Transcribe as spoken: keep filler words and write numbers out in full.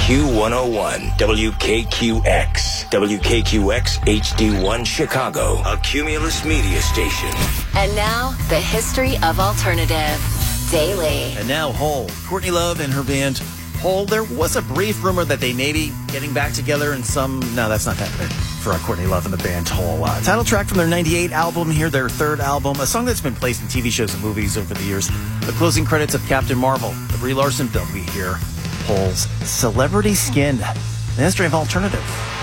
Q one oh one, W K Q X, W K Q X H D one Chicago, a Cumulus media station. And now, the history of alternative. Daily. And now, Hole. Courtney Love and her band Hole. There was a brief rumor that they may be getting back together in some... No, that's not happening for Courtney Love and the band Hole. Uh, title track from their ninety-eight album here, their third album, a song that's been placed in T V shows and movies over the years. The closing credits of Captain Marvel, the Brie Larson film we hear. Hole's Celebrity Skin, the history of alternative.